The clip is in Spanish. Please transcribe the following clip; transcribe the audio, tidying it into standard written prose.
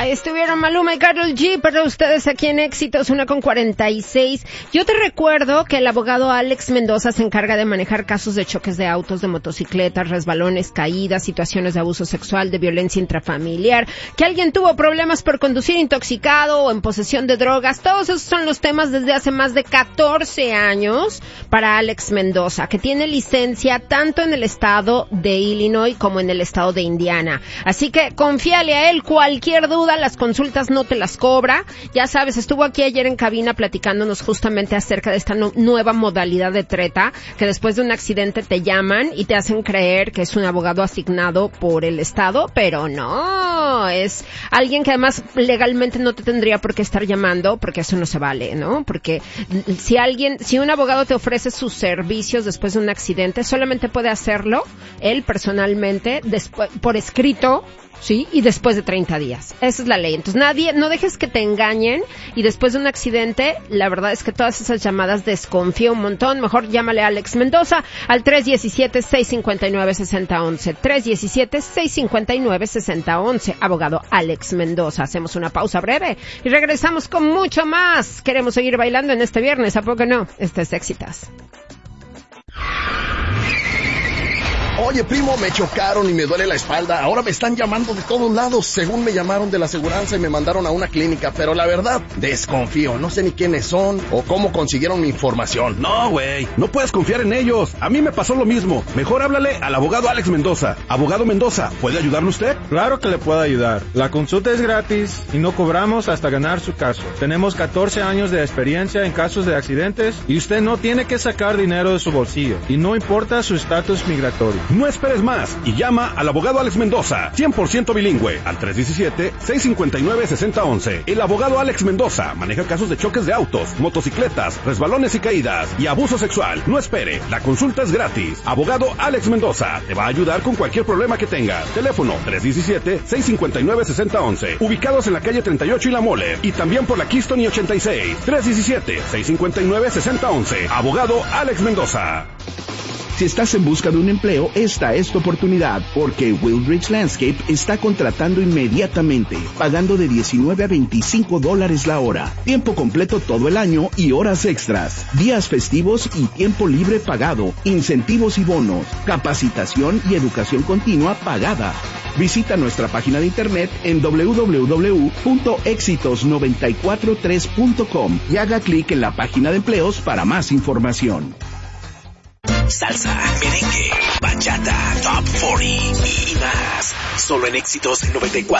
Ahí estuvieron Maluma y Karol G para ustedes aquí en Éxitos 1:46. Yo te recuerdo que el abogado Alex Mendoza se encarga de manejar casos de choques de autos, de motocicletas, resbalones, caídas, situaciones de abuso sexual, de violencia intrafamiliar, que alguien tuvo problemas por conducir intoxicado o en posesión de drogas. Todos esos son los temas desde hace más de 14 años para Alex Mendoza, que tiene licencia tanto en el estado de Illinois como en el estado de Indiana. Así que confíale a él cualquier duda. Las consultas no te las cobra. Ya sabes, estuvo aquí ayer en cabina platicándonos justamente acerca de esta nueva modalidad de treta, que después de un accidente te llaman y te hacen creer que es un abogado asignado por el estado, pero no, es alguien que además legalmente no te tendría por qué estar llamando, porque eso no se vale, ¿no? Porque si un abogado te ofrece sus servicios después de un accidente, solamente puede hacerlo él personalmente, después, por escrito, ¿sí? Y después de 30 días. Esa es la ley. Entonces no dejes que te engañen, y después de un accidente, la verdad es que todas esas llamadas desconfía un montón. Mejor llámale a Alex Mendoza al 317-659-6011. 317-659-6011. Abogado Alex Mendoza. Hacemos una pausa breve y regresamos con mucho más. Queremos seguir bailando en este viernes, ¿a poco no? Este es Éxitos. Oye, primo, me chocaron y me duele la espalda. Ahora me están llamando de todos lados. Según me llamaron de la aseguranza y me mandaron a una clínica. Pero la verdad, desconfío. No sé ni quiénes son o cómo consiguieron mi información. No, güey. No puedes confiar en ellos. A mí me pasó lo mismo. Mejor háblale al abogado Alex Mendoza. Abogado Mendoza, ¿puede ayudarle usted? Claro que le puedo ayudar. La consulta es gratis y no cobramos hasta ganar su caso. Tenemos 14 años de experiencia en casos de accidentes y usted no tiene que sacar dinero de su bolsillo. Y no importa su estatus migratorio. No esperes más y llama al abogado Alex Mendoza, 100% bilingüe, al 317-659-6011. El abogado Alex Mendoza maneja casos de choques de autos, motocicletas, resbalones y caídas y abuso sexual. No espere, la consulta es gratis. Abogado Alex Mendoza te va a ayudar con cualquier problema que tengas. Teléfono 317-659-6011. Ubicados en la calle 38 y La Mole, y también por la Keystone y 86. 317-659-6011. Abogado Alex Mendoza. Si estás en busca de un empleo, esta es tu oportunidad, porque Wildridge Landscape está contratando inmediatamente, pagando de $19 a $25 la hora, tiempo completo todo el año y horas extras, días festivos y tiempo libre pagado, incentivos y bonos, capacitación y educación continua pagada. Visita nuestra página de internet en www.exitos943.com y haga clic en la página de empleos para más información. Salsa, merengue, bachata, top 40 y más. Solo en Éxitos 94.1.